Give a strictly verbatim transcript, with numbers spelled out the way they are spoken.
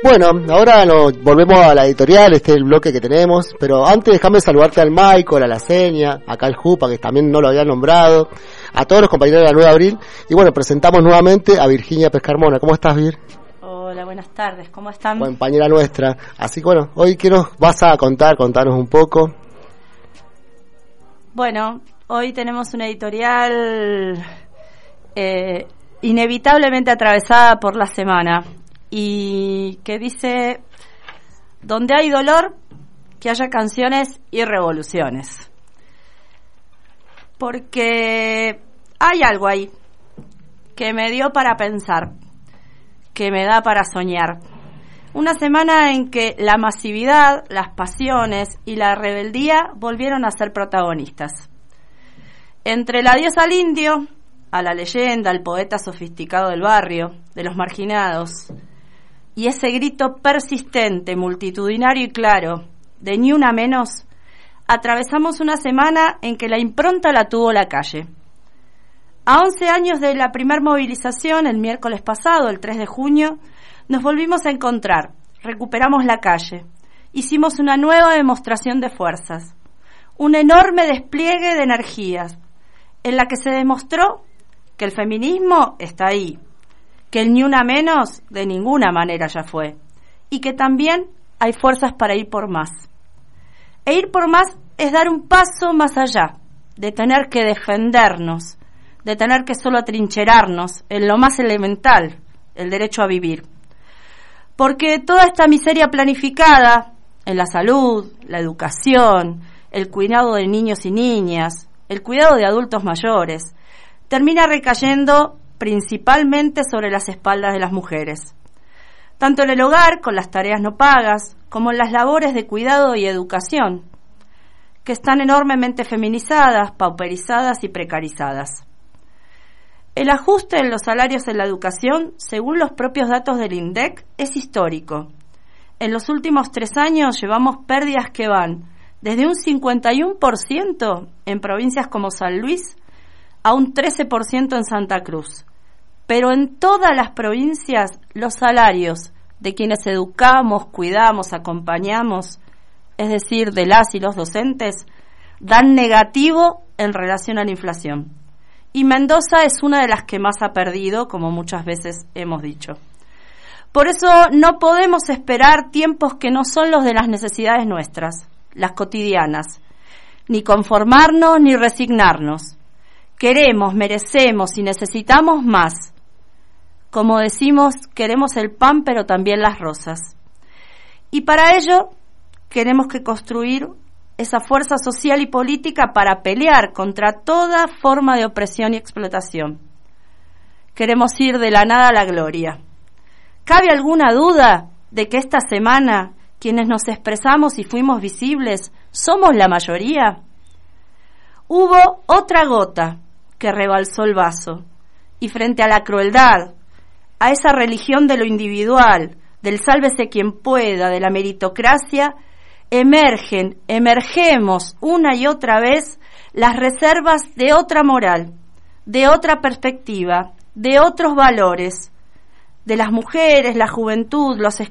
Bueno, ahora nos volvemos a la editorial, este es el bloque que tenemos, pero antes déjame saludarte al Michael, a la Seña, acá al Jupa, que también no lo había nombrado, a todos los compañeros de la nueve de abril, y bueno, presentamos nuevamente a Virginia Pescarmona. ¿Cómo estás, Vir? Hola, buenas tardes, ¿cómo están? Compañera nuestra. Así que bueno, hoy ¿qué nos vas a contar? Contanos un poco. Bueno, hoy tenemos una editorial eh, inevitablemente atravesada por la semana y que dice: donde hay dolor, que haya canciones y revoluciones. Porque hay algo ahí que me dio para pensar, que me da para soñar. Una semana en que la masividad, las pasiones y la rebeldía volvieron a ser protagonistas. Entre el adiós al indio, a la leyenda, al poeta sofisticado del barrio, de los marginados, y ese grito persistente, multitudinario y claro, de ni una menos, atravesamos una semana en que la impronta la tuvo la calle. A once años de la primer movilización, el miércoles pasado, el tres de junio, nos volvimos a encontrar, recuperamos la calle, hicimos una nueva demostración de fuerzas, un enorme despliegue de energías, en la que se demostró que el feminismo está ahí, que el ni una menos de ninguna manera ya fue, y que también hay fuerzas para ir por más. E ir por más es dar un paso más allá, de tener que defendernos, de tener que solo atrincherarnos en lo más elemental, el derecho a vivir. Porque toda esta miseria planificada en la salud, la educación, el cuidado de niños y niñas, el cuidado de adultos mayores, termina recayendo principalmente sobre las espaldas de las mujeres. Tanto en el hogar, con las tareas no pagas, como en las labores de cuidado y educación, que están enormemente feminizadas, pauperizadas y precarizadas. El ajuste en los salarios en la educación, según los propios datos del INDEC, es histórico. En los últimos tres años llevamos pérdidas que van desde un cincuenta y uno por ciento en provincias como San Luis a un trece por ciento en Santa Cruz. Pero en todas las provincias los salarios de quienes educamos, cuidamos, acompañamos, es decir, de las y los docentes, dan negativo en relación a la inflación. Y Mendoza es una de las que más ha perdido, como muchas veces hemos dicho. Por eso no podemos esperar tiempos que no son los de las necesidades nuestras, las cotidianas, ni conformarnos ni resignarnos. Queremos, merecemos y necesitamos más. Como decimos, queremos el pan, pero también las rosas. Y para ello queremos que construir esa fuerza social y política para pelear contra toda forma de opresión y explotación. Queremos ir de la nada a la gloria. ¿Cabe alguna duda de que esta semana quienes nos expresamos y fuimos visibles somos la mayoría? Hubo otra gota que rebalsó el vaso, y frente a la crueldad, a esa religión de lo individual, del sálvese quien pueda, de la meritocracia, emergen, emergemos una y otra vez las reservas de otra moral, de otra perspectiva, de otros valores, de las mujeres, la juventud, los